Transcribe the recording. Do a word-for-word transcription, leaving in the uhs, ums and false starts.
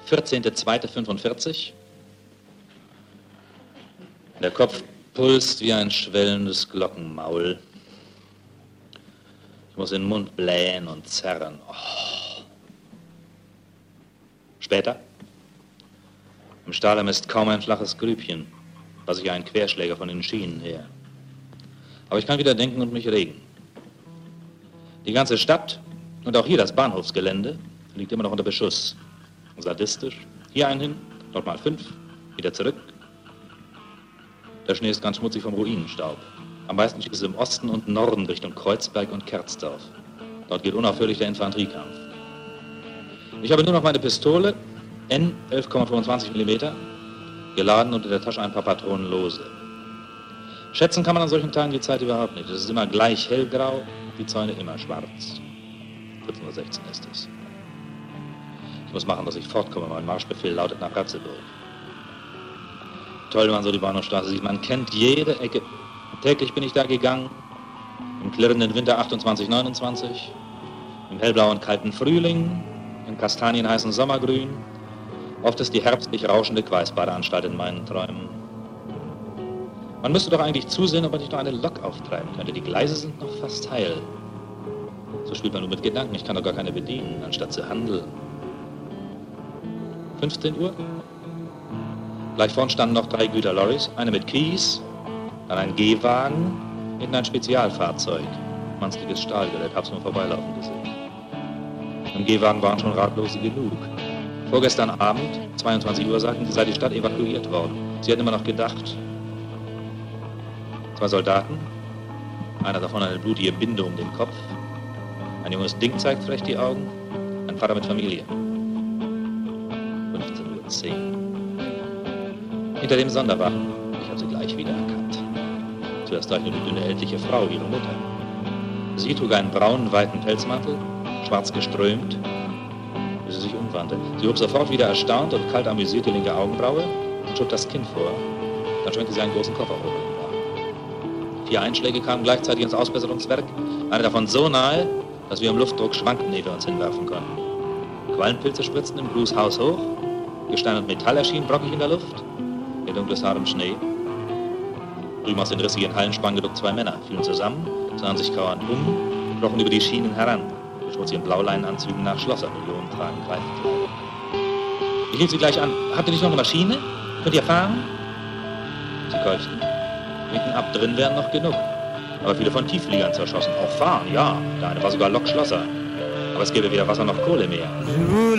vierzehnter zweiter fünfundvierzig. Der Kopf pulst wie ein schwellendes Glockenmaul. Ich muss in den Mund blähen und zerren. Oh. Später. Im Stahlheim ist kaum ein flaches Grübchen, was ich einen Querschläger von den Schienen her. Aber ich kann wieder denken und mich regen. Die ganze Stadt und auch hier das Bahnhofsgelände liegt immer noch unter Beschuss. Sadistisch. Hier einen hin, dort mal fünf, wieder zurück. Der Schnee ist ganz schmutzig vom Ruinenstaub. Am meisten ist es im Osten und Norden Richtung Kreuzberg und Kerzdorf. Dort geht unaufhörlich der Infanteriekampf. Ich habe nur noch meine Pistole, N elf Komma fünfundzwanzig Millimeter, geladen und in der Tasche ein paar Patronen lose. Schätzen kann man an solchen Tagen die Zeit überhaupt nicht. Es ist immer gleich hellgrau, die Zäune immer schwarz. vierzehn Uhr sechzehn ist es. Ich muss machen, dass ich fortkomme. Mein Marschbefehl lautet nach Ratzeburg. Toll, wenn man so die Bahnhofstraße sieht. Man kennt jede Ecke. Täglich bin ich da gegangen. Im klirrenden Winter achtundzwanzig, neunundzwanzig. Im hellblauen kalten Frühling. Im kastanienheißen Sommergrün. Oft ist die herbstlich rauschende Queisbadeanstalt in meinen Träumen. Man müsste doch eigentlich zusehen, ob man nicht noch eine Lok auftreiben könnte. Die Gleise sind noch fast heil. So spielt man nur mit Gedanken. Ich kann doch gar keine bedienen, anstatt zu handeln. fünfzehn Uhr. Gleich vorn standen noch drei Güterlorries, eine mit Kies, dann ein Gehwagen, hinten ein Spezialfahrzeug. Mannsliges Stahlgerät, hab's nur vorbeilaufen gesehen. Im Gehwagen waren schon Ratlose genug. Vorgestern Abend, zweiundzwanzig Uhr, sagten sie, sei die Stadt evakuiert worden. Sie hätten immer noch gedacht. Zwei Soldaten, einer davon eine blutige Binde um den Kopf. Ein junges Ding zeigt frech die Augen, ein Vater mit Familie. fünfzehn Uhr zehn. Hinter dem Sonderwachen, ich habe sie gleich wieder erkannt. Zuerst gleich nur die dünne ältliche Frau, ihre Mutter. Sie trug einen braunen, weiten Pelzmantel, schwarz geströmt, bis sie sich umwandte. Sie hob sofort wieder erstaunt und kalt amüsiert die linke Augenbraue und schob das Kind vor. Dann schwenkte sie einen großen Koffer hoch in den Wagen. Vier Einschläge kamen gleichzeitig ins Ausbesserungswerk, eine davon so nahe, dass wir im Luftdruck schwankten, ehe wir uns hinwerfen konnten. Quallenpilze spritzten im Blues Haus hoch, Gestein und Metall erschienen brockig in der Luft, ihr dunkles Haar im Schnee. Drüben aus den rissigen Hallen sprangen geduckt zwei Männer, fielen zusammen, sahen sich kauernd um, krochen über die Schienen heran, mit schmutzigen Blauleinenanzügen nach Schlosser, Millionen tragen Greifkleider. Ich hielt sie gleich an. Habt ihr nicht noch eine Maschine? Könnt ihr fahren? Sie keuchten. Winken ab, drin wären noch genug. Aber viele von Tieffliegern zerschossen. Auch fahren, ja. Der eine war sogar Lokschlosser. Aber es gäbe weder Wasser noch Kohle mehr.